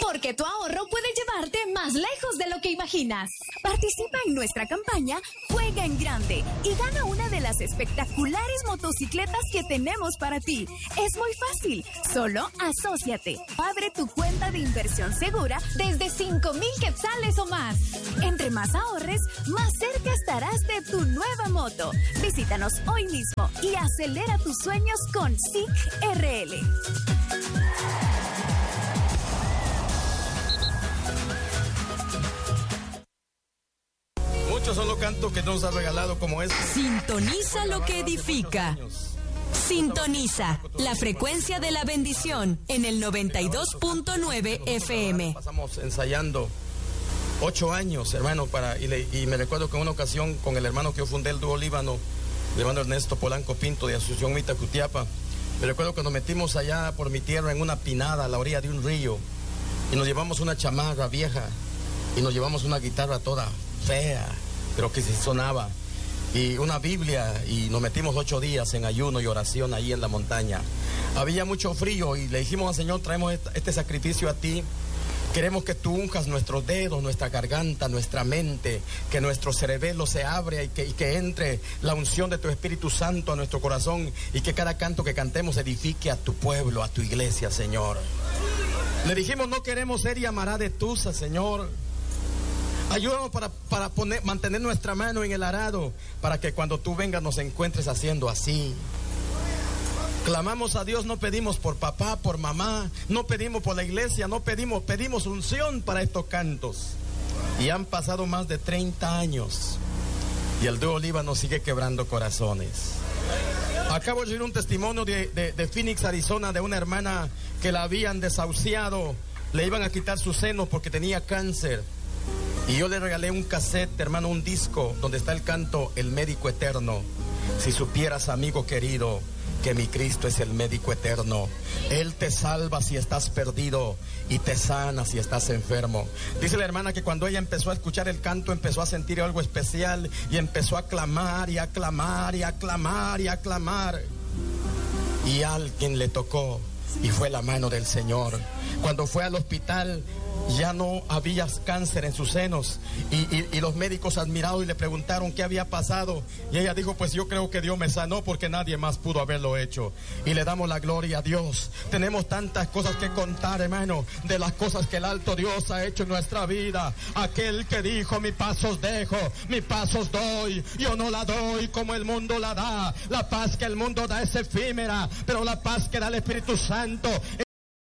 Porque tu ahorro puede llevarte más lejos de lo que imaginas. Participa en nuestra campaña Juega en Grande y gana una de las espectaculares motocicletas que tenemos para ti. Es muy fácil, solo asóciate. Abre tu cuenta de inversión segura desde 5,000 quetzales o más. Entre más ahorres, más cerca estarás de tu nueva moto. Visítanos hoy mismo y acelera tus sueños con SIC RL. Muchos son los cantos que nos ha regalado como este. Sintoniza lo que edifica. Sintoniza la frecuencia de la bendición en el 92.9 FM. Pasamos ensayando 8 años, hermano, y me recuerdo que en una ocasión con el hermano que yo fundé el dúo Líbano, el hermano Ernesto Polanco Pinto de Asociación Mita Cutiapa, me recuerdo que nos metimos allá por mi tierra en una pinada a la orilla de un río y nos llevamos una chamarra vieja y nos llevamos una guitarra toda fea, pero que sí sonaba, y una Biblia, y nos metimos 8 días en ayuno y oración ahí en la montaña. Había mucho frío y le dijimos al Señor, traemos este sacrificio a ti. Queremos que tú unjas nuestros dedos, nuestra garganta, nuestra mente, que nuestro cerebelo se abra y que entre la unción de tu Espíritu Santo a nuestro corazón y que cada canto que cantemos edifique a tu pueblo, a tu iglesia, Señor. Le dijimos, no queremos ser llamará de tusa, Señor. Ayúdanos para mantener nuestra mano en el arado, para que cuando tú vengas nos encuentres haciendo así. Clamamos a Dios, no pedimos por papá, por mamá, no pedimos por la iglesia, no pedimos unción para estos cantos. Y han pasado más de 30 años y el dúo Líbano sigue quebrando corazones. Acabo de oír un testimonio de Phoenix, Arizona, de una hermana que la habían desahuciado, le iban a quitar sus senos porque tenía cáncer. Y yo le regalé un cassette, hermano, un disco, donde está el canto El Médico Eterno. Si supieras, amigo querido, que mi Cristo es el médico eterno. Él te salva si estás perdido y te sana si estás enfermo. Dice la hermana que cuando ella empezó a escuchar el canto, empezó a sentir algo especial y empezó a clamar y a clamar y a clamar y a clamar. Y alguien le tocó y fue la mano del Señor. Cuando fue al hospital, ya no había cáncer en sus senos y los médicos admirados y le preguntaron qué había pasado y ella dijo, pues yo creo que Dios me sanó porque nadie más pudo haberlo hecho, y le damos la gloria a Dios. Tenemos tantas cosas que contar, hermano, de las cosas que el alto Dios ha hecho en nuestra vida. Aquel que dijo, mi paz os dejo, mi paz os doy, yo no la doy como el mundo la da. La paz que el mundo da es efímera, pero la paz que da el Espíritu Santo